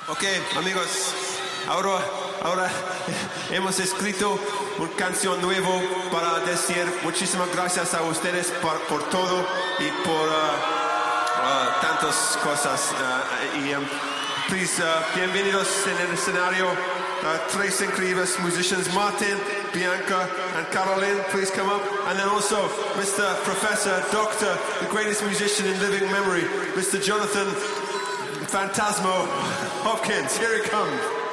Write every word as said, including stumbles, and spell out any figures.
Ok, amigos, ahora, ahora hemos escrito una canción nueva para decir muchísimas gracias a ustedes por, por todo y por uh, uh, tantas cosas. Uh, y, um, please, uh, bienvenidos en el escenario, uh, tres increíbles musicians, Martin, Bianca, and Caroline. Please come up. And then also Mister Professor, Doctor, the greatest musician in living memory, Mister Jonathan Phantasmo Hopkins. Here he comes.